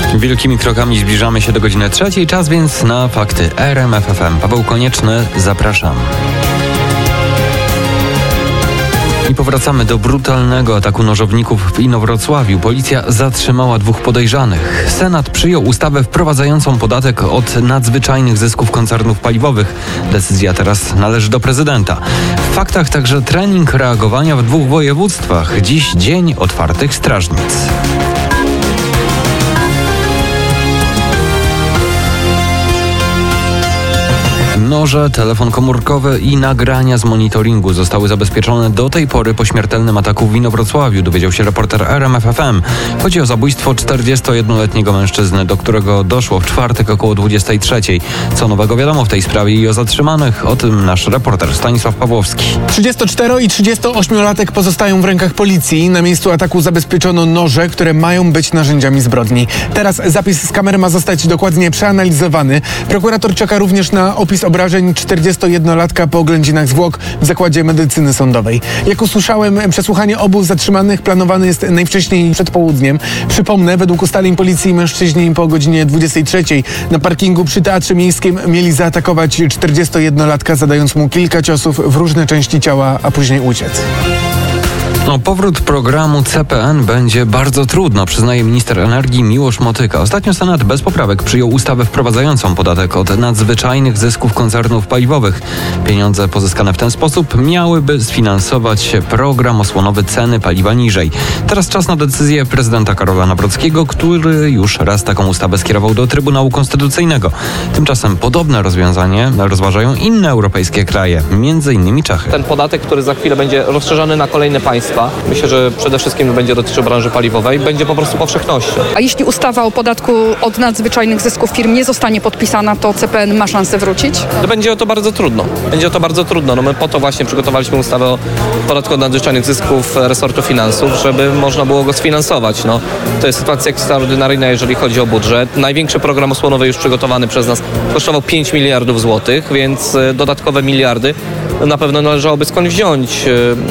Wielkimi krokami zbliżamy się do godziny 3. Czas więc na fakty RMF FM. Paweł Konieczny, zapraszam. I powracamy do brutalnego ataku nożowników w Inowrocławiu. Policja zatrzymała 2 podejrzanych. Senat przyjął ustawę wprowadzającą podatek od nadzwyczajnych zysków koncernów paliwowych. Decyzja teraz należy do prezydenta. W faktach także trening reagowania w 2 województwach. Dziś dzień otwartych strażnic. Noże, telefon komórkowy i nagrania z monitoringu zostały zabezpieczone do tej pory po śmiertelnym ataku w Inowrocławiu, dowiedział się reporter RMF FM. Chodzi o zabójstwo 41-letniego mężczyzny, do którego doszło w czwartek około 23. Co nowego wiadomo w tej sprawie i o zatrzymanych? O tym nasz reporter Stanisław Pawłowski. 34 i 38-latek pozostają w rękach policji. Na miejscu ataku zabezpieczono noże, które mają być narzędziami zbrodni. Teraz zapis z kamery ma zostać dokładnie przeanalizowany. Prokurator czeka również na opis obrażeń 41-latka po oględzinach zwłok w Zakładzie Medycyny Sądowej. Jak usłyszałem, przesłuchanie obu zatrzymanych planowane jest najwcześniej przed południem. Przypomnę, według ustaleń policji mężczyźni po godzinie 23 na parkingu przy Teatrze Miejskim mieli zaatakować 41-latka, zadając mu kilka ciosów w różne części ciała, a później uciec. Powrót programu CPN będzie bardzo trudno, przyznaje minister energii Miłosz Motyka. Ostatnio Senat bez poprawek przyjął ustawę wprowadzającą podatek od nadzwyczajnych zysków koncernów paliwowych. Pieniądze pozyskane w ten sposób miałyby sfinansować program osłonowy ceny paliwa niżej. Teraz czas na decyzję prezydenta Karola Nawrockiego, który już raz taką ustawę skierował do Trybunału Konstytucyjnego. Tymczasem podobne rozwiązanie rozważają inne europejskie kraje, m.in. Czechy. Ten podatek, który za chwilę będzie rozszerzany na kolejne państwa, myślę, że przede wszystkim będzie dotyczył branży paliwowej, będzie po prostu powszechnością. A jeśli ustawa o podatku od nadzwyczajnych zysków firm nie zostanie podpisana, to CPN ma szansę wrócić? Będzie to bardzo trudno. My po to właśnie przygotowaliśmy ustawę o podatku od nadzwyczajnych zysków resortu finansów, żeby można było go sfinansować. To jest sytuacja ekstraordynaryjna, jeżeli chodzi o budżet. Największy program osłonowy już przygotowany przez nas kosztował 5 miliardów złotych, więc dodatkowe miliardy na pewno należałoby skądś wziąć.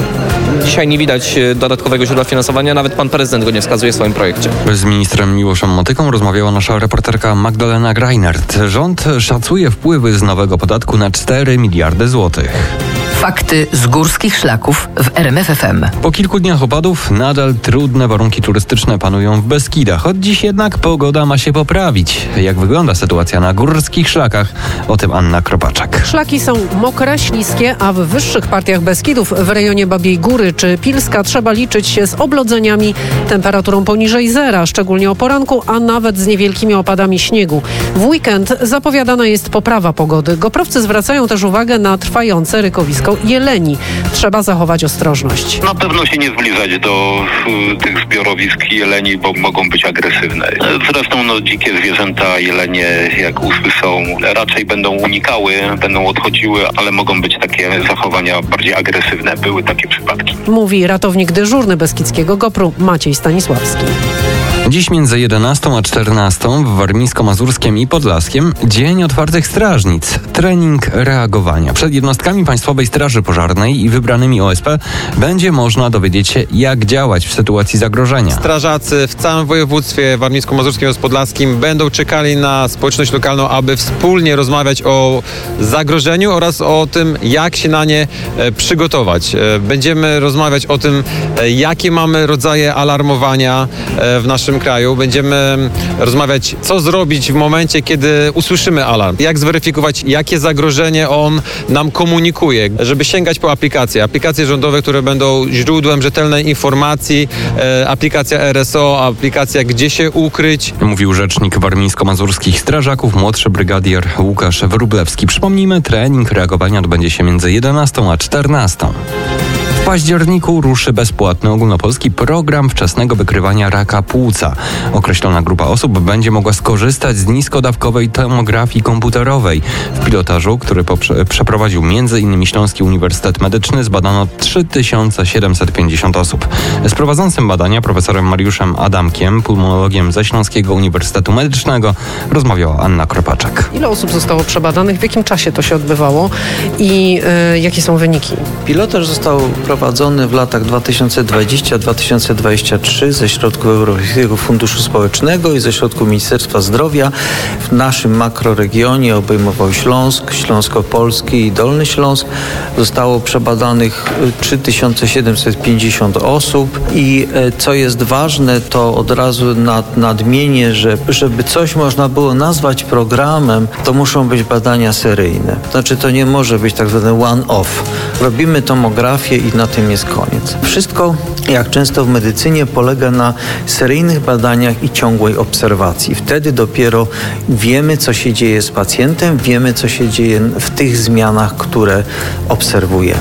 Dzisiaj nie widać dodatkowego źródła finansowania, nawet pan prezydent go nie wskazuje w swoim projekcie. Z ministrem Miłoszem Motyką rozmawiała nasza reporterka Magdalena Greinert. Rząd szacuje wpływy z nowego podatku na 4 miliardy złotych. Fakty z górskich szlaków w RMF FM. Po kilku dniach opadów nadal trudne warunki turystyczne panują w Beskidach. Od dziś jednak pogoda ma się poprawić. Jak wygląda sytuacja na górskich szlakach? O tym Anna Kropaczak. Szlaki są mokre, śliskie, a w wyższych partiach Beskidów w rejonie Babiej Góry czy Pilska trzeba liczyć się z oblodzeniami, temperaturą poniżej zera, szczególnie o poranku, a nawet z niewielkimi opadami śniegu. W weekend zapowiadana jest poprawa pogody. Goprowcy zwracają też uwagę na trwające rykowisko jeleni. Trzeba zachować ostrożność. Na pewno się nie zbliżać do tych zbiorowisk jeleni, bo mogą być agresywne. Zresztą dzikie zwierzęta, jelenie, jak usłyszą, raczej będą unikały, będą odchodziły, ale mogą być takie zachowania bardziej agresywne. Były takie przypadki. Mówi ratownik dyżurny Beskidzkiego GoPru Maciej Stanisławski. Dziś między 11 a 14 w Warmińsko-Mazurskiem i Podlaskiem dzień otwartych strażnic. Trening reagowania. Przed jednostkami Państwowej Straży Pożarnej i wybranymi OSP będzie można dowiedzieć się, jak działać w sytuacji zagrożenia. Strażacy w całym województwie warmińsko-mazurskim oraz podlaskim będą czekali na społeczność lokalną, aby wspólnie rozmawiać o zagrożeniu oraz o tym, jak się na nie przygotować. Będziemy rozmawiać o tym, jakie mamy rodzaje alarmowania w naszym kraju. Będziemy rozmawiać, co zrobić w momencie, kiedy usłyszymy alarm. Jak zweryfikować, jakie zagrożenie on nam komunikuje, żeby sięgać po aplikacje rządowe, które będą źródłem rzetelnej informacji, aplikacja RSO, aplikacja Gdzie się ukryć. Mówił rzecznik warmińsko-mazurskich strażaków, młodszy brygadier Łukasz Wróblewski. Przypomnijmy, trening reagowania odbędzie się między 11 a 14. W październiku ruszy bezpłatny ogólnopolski program wczesnego wykrywania raka płuca. Określona grupa osób będzie mogła skorzystać z nisko-dawkowej tomografii komputerowej. W pilotażu, który przeprowadził m.in. Śląski Uniwersytet Medyczny, zbadano 3750 osób. Z prowadzącym badania profesorem Mariuszem Adamkiem, pulmonologiem ze Śląskiego Uniwersytetu Medycznego, rozmawiała Anna Kropaczak. Ile osób zostało przebadanych? W jakim czasie to się odbywało? I jakie są wyniki? Pilotaż został prowadzony w latach 2020-2023 ze środków Europejskiego Funduszu Społecznego i ze środków Ministerstwa Zdrowia. W naszym makroregionie obejmował Śląsk, Śląskopolski i Dolny Śląsk. Zostało przebadanych 3750 osób i co jest ważne, to od razu nadmienię, że żeby coś można było nazwać programem, to muszą być badania seryjne. Znaczy to nie może być tak zwany one-off. Robimy tomografię i na tym jest koniec. Wszystko, jak często w medycynie, polega na seryjnych badaniach i ciągłej obserwacji. Wtedy dopiero wiemy, co się dzieje z pacjentem, wiemy, co się dzieje w tych zmianach, które obserwujemy.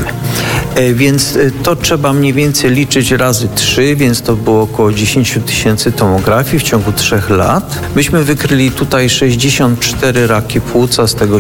Więc to trzeba mniej więcej liczyć razy 3, więc to było około 10 000 tomografii w ciągu 3 lat. Myśmy wykryli tutaj 64 raki płuca, z tego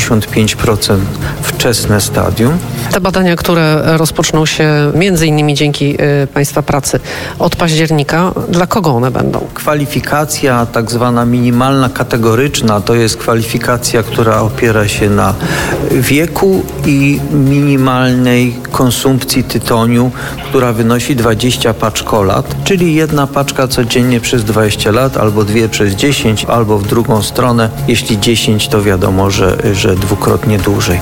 75% wczesne stadium. Te badania, które rozpoczną się między innymi dzięki Państwa pracy od października, dla kogo one będą? Kwalifikacja tak zwana minimalna kategoryczna to jest kwalifikacja, która opiera się na wieku i minimalnej konsumpcji tytoniu, która wynosi 20 paczkolat, czyli 1 paczka codziennie przez 20 lat, albo 2 przez 10, albo w drugą stronę. Jeśli 10, to wiadomo, że dwukrotnie dłużej.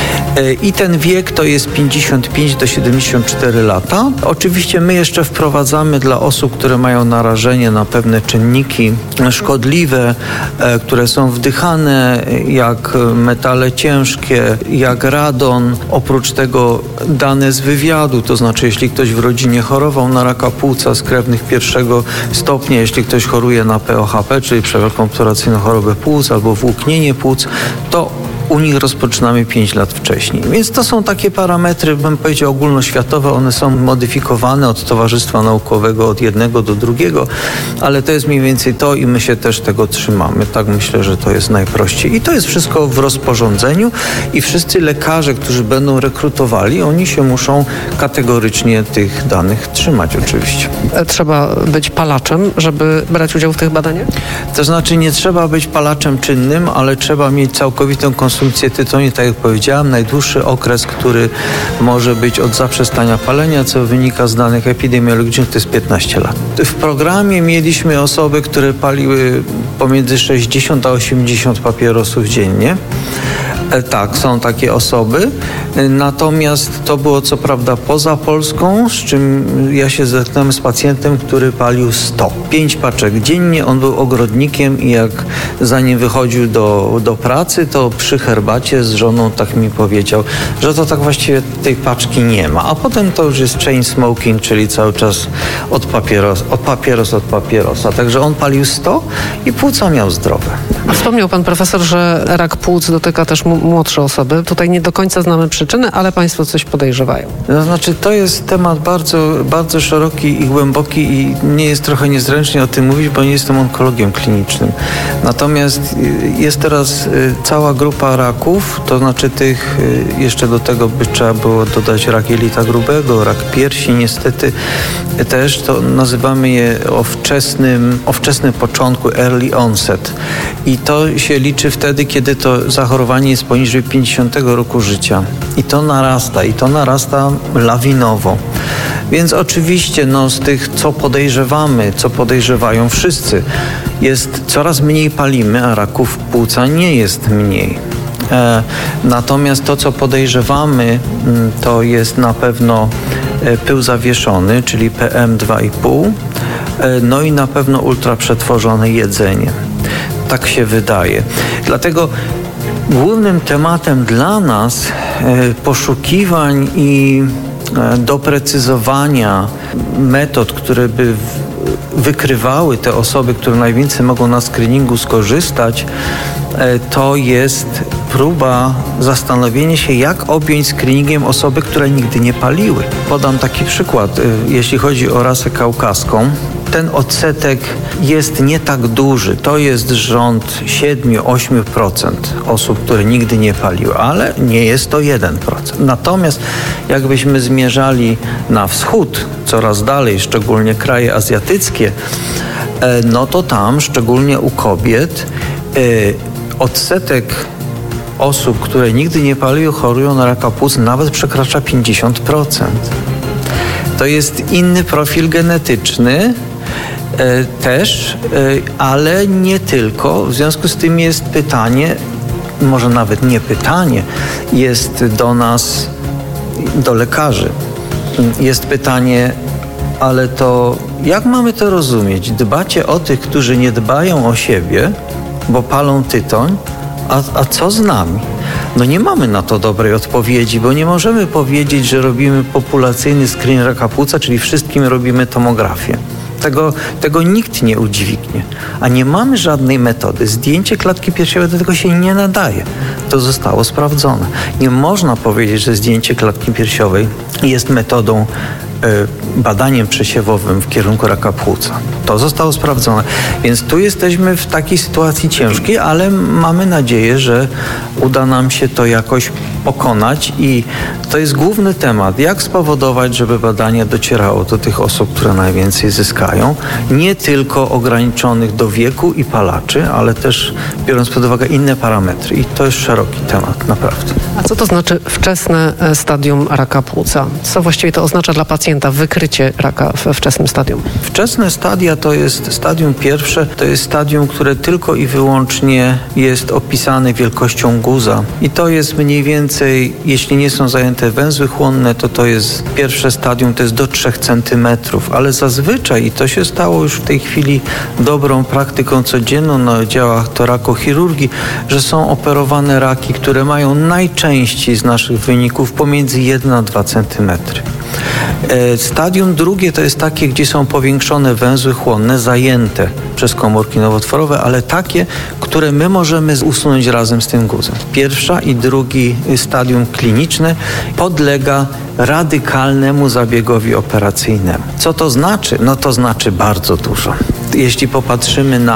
I ten wiek to jest 55 do 74 lata. Oczywiście my jeszcze wprowadzamy dla osób, które mają narażenie na pewne czynniki szkodliwe, które są wdychane, jak metale ciężkie, jak radon. Oprócz tego dane z wywiadu, to znaczy jeśli ktoś w rodzinie chorował na raka płuca skrewnych 1. stopnia, jeśli ktoś choruje na POHP, czyli przewlekłą obturacyjną chorobę płuc albo włóknienie płuc, to u nich rozpoczynamy 5 lat wcześniej. Więc to są takie parametry, bym powiedział, ogólnoświatowe. One są modyfikowane od Towarzystwa Naukowego od jednego do drugiego, ale to jest mniej więcej to i my się też tego trzymamy. Tak myślę, że to jest najprościej. I to jest wszystko w rozporządzeniu i wszyscy lekarze, którzy będą rekrutowali, oni się muszą kategorycznie tych danych trzymać oczywiście. Trzeba być palaczem, żeby brać udział w tych badaniach? To znaczy nie trzeba być palaczem czynnym, ale trzeba mieć całkowitą konsumpcję tytoniu, tak jak powiedziałem, najdłuższy okres, który może być od zaprzestania palenia, co wynika z danych epidemiologicznych, to jest 15 lat. W programie mieliśmy osoby, które paliły pomiędzy 60 a 80 papierosów dziennie. Tak, są takie osoby. Natomiast to było co prawda poza Polską, z czym ja się zetknąłem z pacjentem, który palił 100. 5 paczek dziennie. On był ogrodnikiem i jak zanim wychodził do pracy, to przy herbacie z żoną tak mi powiedział, że to tak właściwie tej paczki nie ma. A potem to już jest chain smoking, czyli cały czas od papierosa. Także on palił 100 i płuca miał zdrowe. Wspomniał pan profesor, że rak płuc dotyka też młodsze osoby. Tutaj nie do końca znamy przyczyny, ale państwo coś podejrzewają. To znaczy, to jest temat bardzo, bardzo szeroki i głęboki i nie jest trochę niezręcznie o tym mówić, bo nie jestem onkologiem klinicznym. Natomiast jest teraz cała grupa raków, to znaczy tych, jeszcze do tego by trzeba było dodać rak jelita grubego, rak piersi niestety też, to nazywamy je o wczesnym początku, early onset. I to się liczy wtedy, kiedy to zachorowanie jest poniżej 50 roku życia. I to narasta lawinowo. Więc oczywiście z tych, co podejrzewają wszyscy, jest coraz mniej palimy, a raków płuca nie jest mniej. Natomiast to, co podejrzewamy, to jest na pewno pył zawieszony, czyli PM2,5, no i na pewno ultraprzetworzone jedzenie. Tak się wydaje. Dlatego głównym tematem dla nas poszukiwań i doprecyzowania metod, które by wykrywały te osoby, które najwięcej mogą na screeningu skorzystać, to jest próba zastanowienia się, jak objąć screeningiem osoby, które nigdy nie paliły. Podam taki przykład. Jeśli chodzi o rasę kaukaską, ten odsetek jest nie tak duży. To jest rząd 7-8% osób, które nigdy nie paliły, ale nie jest to 1%. Natomiast jakbyśmy zmierzali na wschód, coraz dalej, szczególnie kraje azjatyckie, no to tam, szczególnie u kobiet, odsetek osób, które nigdy nie paliły, chorują na raka płuc, nawet przekracza 50%. To jest inny profil genetyczny też, ale nie tylko. W związku z tym jest pytanie, może nawet nie pytanie, jest do nas, do lekarzy. Jest pytanie, ale to jak mamy to rozumieć? Dbacie o tych, którzy nie dbają o siebie, bo palą tytoń, a co z nami? No nie mamy na to dobrej odpowiedzi, bo nie możemy powiedzieć, że robimy populacyjny screen raka płuca, czyli wszystkim robimy tomografię. Tego nikt nie udźwignie, a nie mamy żadnej metody. Zdjęcie klatki piersiowej do tego się nie nadaje. To zostało sprawdzone. Nie można powiedzieć, że zdjęcie klatki piersiowej jest metodą, badaniem przesiewowym w kierunku raka płuca. To zostało sprawdzone. Więc tu jesteśmy w takiej sytuacji ciężkiej, ale mamy nadzieję, że uda nam się to jakoś pokonać i to jest główny temat. Jak spowodować, żeby badanie docierało do tych osób, które najwięcej zyskają, nie tylko ograniczonych do wieku i palaczy, ale też biorąc pod uwagę inne parametry. I to jest szeroki temat, naprawdę. A co to znaczy wczesne stadium raka płuca? Co właściwie to oznacza dla pacjenta wykrycie raka we wczesnym stadium? Wczesne stadia to jest stadium pierwsze, to jest stadium, które tylko i wyłącznie jest opisane wielkością guza. I to jest mniej więcej, jeśli nie są zajęte węzły chłonne, to jest pierwsze stadium, to jest do 3 cm, ale zazwyczaj, i to się stało już w tej chwili dobrą praktyką codzienną na oddziałach torakochirurgii, że są operowane raki, które mają najczęściej z naszych wyników pomiędzy 1 a 2 cm. Stadium drugie to jest takie, gdzie są powiększone węzły chłonne zajęte przez komórki nowotworowe, ale takie, które my możemy usunąć razem z tym guzem. Pierwsza i drugi stadium kliniczne podlega radykalnemu zabiegowi operacyjnemu. Co to znaczy? No to znaczy bardzo dużo. Jeśli popatrzymy na